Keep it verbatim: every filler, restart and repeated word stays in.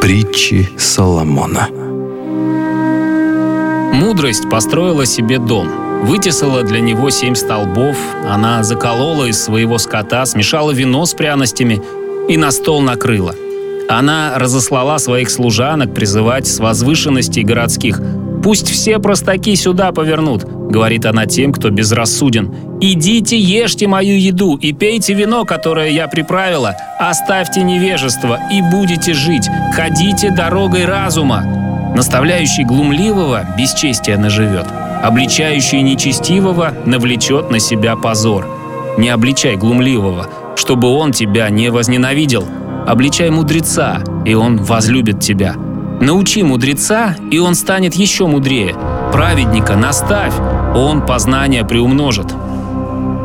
Притчи Соломона. Мудрость построила себе дом, вытесала для него семь столбов, она заколола из своего скота, смешала вино с пряностями и на стол накрыла. Она разослала своих служанок призывать с возвышенностей городских. «Пусть все простаки сюда повернут», — говорит она тем, кто безрассуден. «Идите, ешьте мою еду и пейте вино, которое я приправила. Оставьте невежество и будете жить. Ходите дорогой разума. Наставляющий глумливого бесчестие наживет, обличающий нечестивого навлечет на себя позор. Не обличай глумливого, чтобы он тебя не возненавидел. Обличай мудреца, и он возлюбит тебя. Научи мудреца, и он станет еще мудрее. Праведника наставь, он познание приумножит.